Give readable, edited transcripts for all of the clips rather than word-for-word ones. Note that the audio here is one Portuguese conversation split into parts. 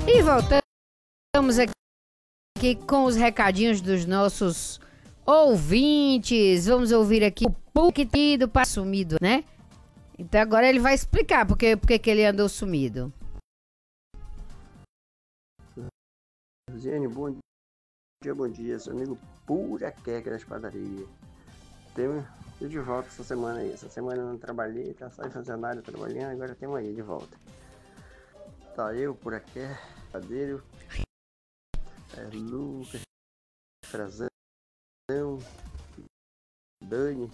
E voltamos aqui com os recadinhos dos nossos ouvintes. Vamos ouvir aqui o pouquinho para sumido, né? Então agora ele vai explicar porque que ele andou sumido. Zene, bom dia, seu amigo Pura Queca das padarias. Tô de volta essa semana aí. Essa semana eu não trabalhei, tá só em funcionário trabalhando, agora temos aí de volta. Tá eu, Pura Queca, Padeiro, Lucas, Frazão, Dani,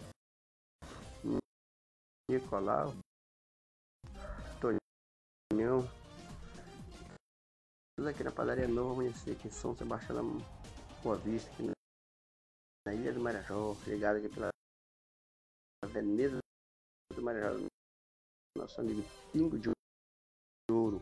Nicolau, Tonhão, tudo aqui na padaria Nova Amanhecer, aqui em São Sebastião da Boa Vista, aqui na Ilha do Marajó, ligado aqui pela Avenida do Marajó, nosso amigo Pingo de Ouro.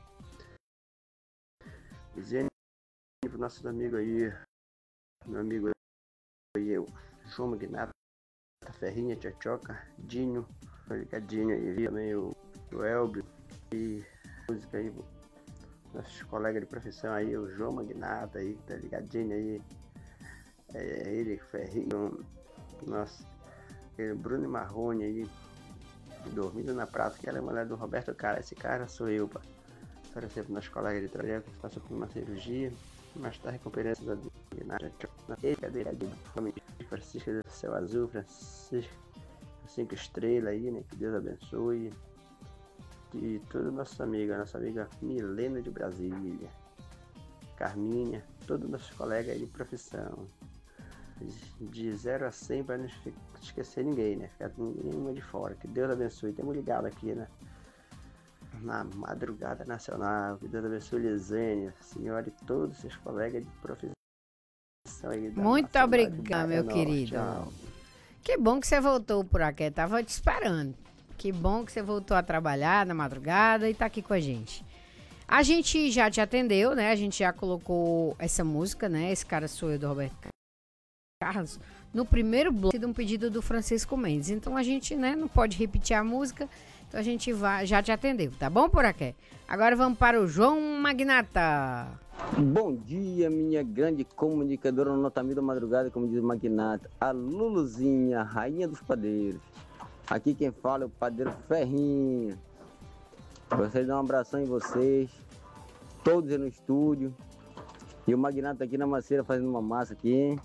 Dizendo para nossos amigos aí, meu amigo aí, o João Magnata, Ferrinha, Tchotchoca, Dinho, ligadinho aí, também o Elbio e música aí, nossos colegas de profissão aí, o João Magnata aí, tá ligadinho aí, ele, Ferrinho, nossa, ele, Bruno Marrone aí, dormindo na praça, que ela é mulher do Roberto Cara, esse cara sou eu, pá. Oferecer para nossos colegas de trabalho que passou por uma cirurgia, mas está recuperando da na cadeira de Francisco do Céu Azul, Francisco 5 estrelas aí, né? Que Deus abençoe. E todos nossos amigos, nossa amiga Milena de Brasília, Carminha, todos nossos colegas aí de profissão. De 0 a 100 para não esquecer ninguém, né? Ficar nenhuma de fora. Que Deus abençoe. Temos ligado aqui, né? Na Madrugada Nacional, que Deus abençoe Lisênia, senhora e todos os seus colegas de profissão aí. Muito obrigado, meu Norte. querido. Tchau. Que bom que você voltou por aqui, tava te esperando. Que bom que você voltou a trabalhar na madrugada e tá aqui com a gente. A gente já te atendeu, né? A gente já colocou essa música, né? Esse cara sou eu, do Roberto Carlos, no primeiro bloco de um pedido do Francisco Mendes. Então a gente, né, não pode repetir a música. Então a gente já te atendeu, tá bom, Poraqué? Agora vamos para o João Magnata. Bom dia, minha grande comunicadora no Notami da Madrugada, como diz o Magnata. A Luluzinha, rainha dos padeiros. Aqui quem fala é o padeiro Ferrinha. Gostaria de dar um abração em vocês, todos aí no estúdio. E o Magnata aqui na maceira fazendo uma massa aqui.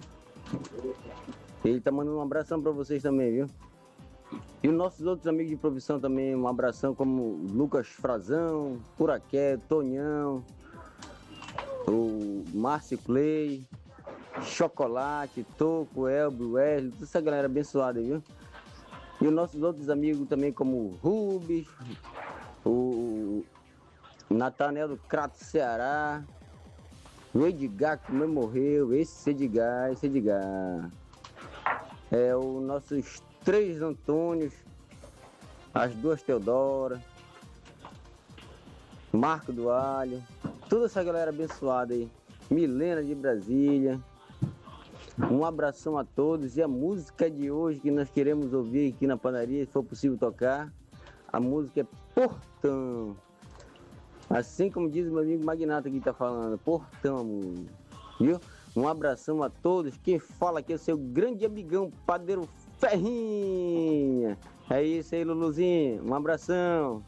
Ele tá mandando um abração para vocês também, viu? E os nossos outros amigos de profissão também, um abração como Lucas Frazão, Puraqué, Tonhão, o Márcio Clay, Chocolate, Toco, Elbio, Wesley, toda essa galera abençoada aí, viu? E os nossos outros amigos também como o Rubens, o Natanel do Crato Ceará, o Edgar que também morreu, esse Edgar. É o nossos 3 Antônios, as 2 Teodora, Marco do Alho, toda essa galera abençoada aí, Milena de Brasília. Um abração a todos e a música de hoje que nós queremos ouvir aqui na padaria, se for possível tocar, a música é Portão. Assim como diz o meu amigo Magnata que está falando, Portão, viu? Um abração a todos. Quem fala aqui é o seu grande amigão, padeiro Ferrinha. É isso aí, Luluzinho. Um abração.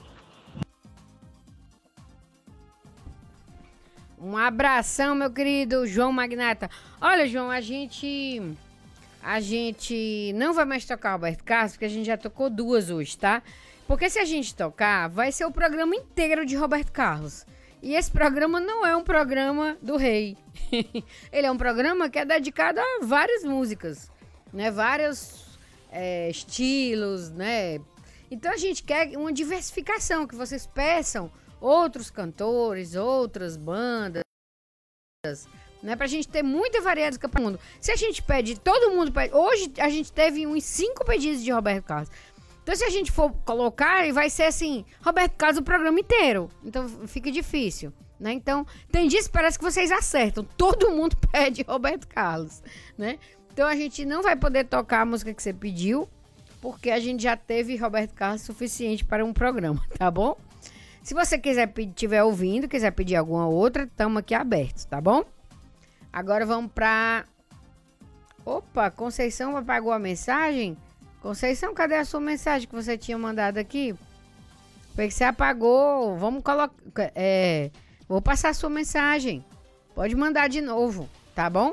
Um abração, meu querido João Magnata. Olha, João, a gente não vai mais tocar o Roberto Carlos, porque a gente já tocou 2 hoje, tá? Porque se a gente tocar, vai ser o programa inteiro de Roberto Carlos. E esse programa não é um programa do rei. Ele é um programa que é dedicado a várias músicas, né? Vários estilos, né? Então a gente quer uma diversificação, que vocês peçam outros cantores, outras bandas, né? Pra gente ter muita variedade do mundo. Se a gente pede, todo mundo pede. Hoje a gente teve uns 5 pedidos de Roberto Carlos. Então se a gente for colocar, vai ser assim, Roberto Carlos o programa inteiro. Então fica difícil, né? Então tem dias que parece que vocês acertam. Todo mundo pede Roberto Carlos, né? Então a gente não vai poder tocar a música que você pediu, porque a gente já teve Roberto Carlos suficiente para um programa, tá bom? Se você estiver ouvindo, quiser pedir alguma outra, estamos aqui abertos, tá bom? Agora vamos pra... Opa, Conceição apagou a mensagem? Conceição, cadê a sua mensagem que você tinha mandado aqui? Foi que você apagou. Vamos colocar... vou passar a sua mensagem. Pode mandar de novo, tá bom?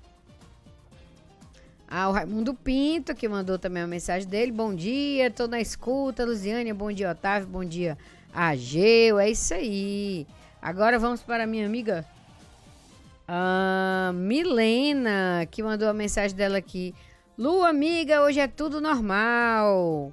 O Raimundo Pinto, que mandou também a mensagem dele. Bom dia, tô na escuta. Luziane, bom dia, Otávio. Bom dia, Ageu. É isso aí. Agora vamos para a minha amiga Milena, que mandou a mensagem dela aqui. Lu, amiga, hoje é tudo normal.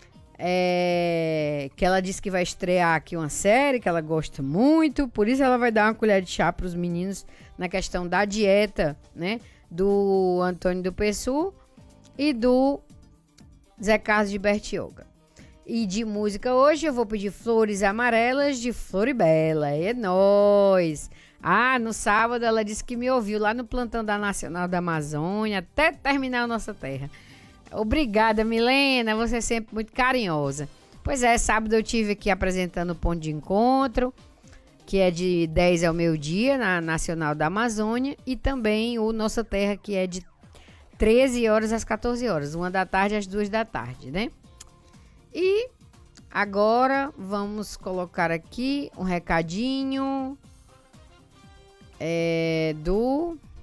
Que ela disse que vai estrear aqui uma série que ela gosta muito. Por isso ela vai dar uma colher de chá para os meninos na questão da dieta, né? Do Antônio do Pessu e do Zé Carlos de Bertioga. E de música hoje eu vou pedir Flores Amarelas de Floribela. É nóis! No sábado ela disse que me ouviu lá no plantão da Nacional da Amazônia até terminar a nossa terra. Obrigada, Milena, você é sempre muito carinhosa. Pois é, sábado eu tive aqui apresentando o Ponto de Encontro, que é de 10 ao meio-dia na Nacional da Amazônia, e também o Nossa Terra, que é de 13 horas às 14 horas, 1 da tarde às 2 da tarde, né? E agora vamos colocar aqui um recadinho do